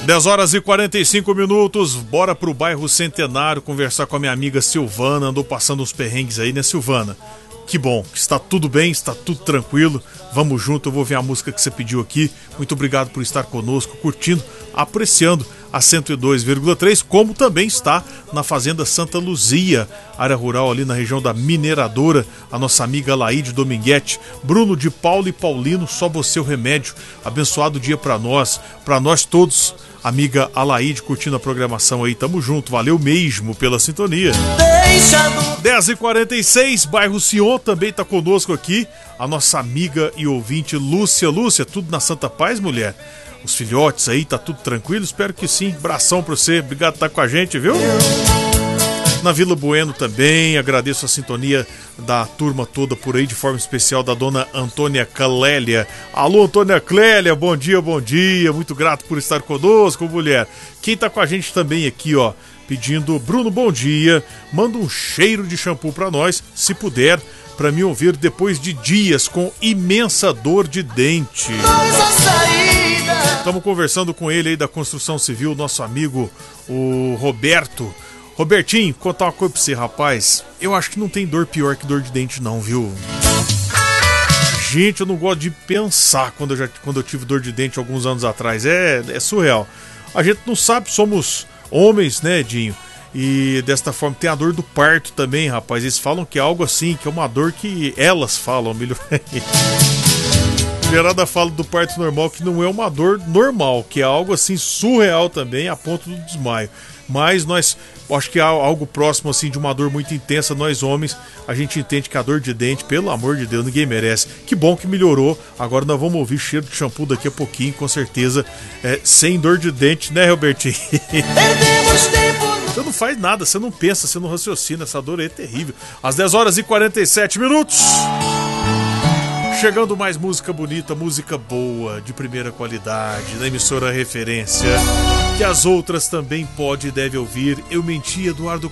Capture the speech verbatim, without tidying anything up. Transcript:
dez horas e quarenta e cinco minutos, bora pro bairro Centenário conversar com a minha amiga Silvana. Andou passando uns perrengues aí, né, Silvana? Que bom, está tudo bem, está tudo tranquilo. Vamos junto, eu vou ver a música que você pediu aqui. Muito obrigado por estar conosco, curtindo, apreciando a cento e dois vírgula três, como também está na Fazenda Santa Luzia, área rural ali na região da Mineradora, a nossa amiga Laide Dominguete. Bruno de Paulo e Paulino, só você o remédio. Abençoado dia para nós, para nós todos. Amiga Alaide curtindo a programação aí, tamo junto, valeu mesmo pela sintonia. dez e quarenta e seis, bairro Sion também tá conosco aqui, a nossa amiga e ouvinte Lúcia. Lúcia, tudo na Santa Paz, mulher? Os filhotes aí, tá tudo tranquilo? Espero que sim, abração pra você, obrigado por estar com a gente, viu? Na Vila Bueno também, agradeço a sintonia da turma toda por aí, de forma especial da dona Antônia Clélia. Alô, Antônia Clélia, bom dia, bom dia, muito grato por estar conosco, mulher. Quem tá com a gente também aqui, ó, pedindo, Bruno, bom dia, manda um cheiro de shampoo pra nós, se puder, pra me ouvir depois de dias com imensa dor de dente. Estamos conversando com ele aí da construção civil, nosso amigo, o Roberto. Robertinho, contar uma coisa pra você, rapaz. Eu acho que não tem dor pior que dor de dente não, viu? Gente, eu não gosto de pensar quando eu, já, quando eu tive dor de dente alguns anos atrás. É, é surreal. A gente não sabe, somos homens, né, Edinho? E desta forma tem a dor do parto também, rapaz. Eles falam que é algo assim, que é uma dor que elas falam, melhor. Gerada fala do parto normal, que não é uma dor normal, que é algo assim surreal também, a ponto do desmaio. Mas nós, acho que é algo próximo assim de uma dor muito intensa. Nós homens, a gente entende que a dor de dente, pelo amor de Deus, ninguém merece. Que bom que melhorou. Agora nós vamos ouvir cheiro de shampoo daqui a pouquinho, com certeza, é, sem dor de dente, né, Robertinho? Você não faz nada, você não pensa, você não raciocina. Essa dor aí é terrível. Às dez horas e quarenta e sete minutos. Chegando mais música bonita, música boa, de primeira qualidade, da emissora referência, que as outras também pode e deve ouvir. Eu Menti, Eduardo